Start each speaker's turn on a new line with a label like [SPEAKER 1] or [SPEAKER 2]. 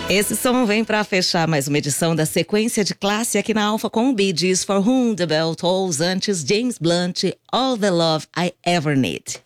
[SPEAKER 1] Esse som vem para fechar mais uma edição da sequência de classe aqui na Alfa com o Bee Gees, For Whom the Bell Tolls, antes James Blunt, All the Love I Ever Need.